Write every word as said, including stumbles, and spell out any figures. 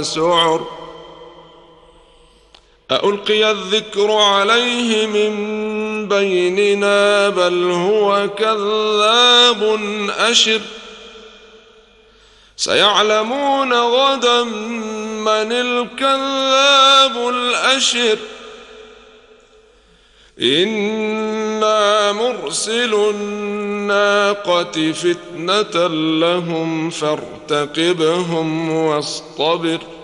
سعر أألقي الذكر عليه من بيننا بل هو كذاب أشر سيعلمون غدا من الكذاب الأشر إنا مرسل الناقة فتنة لهم فارتقبهم واصطبر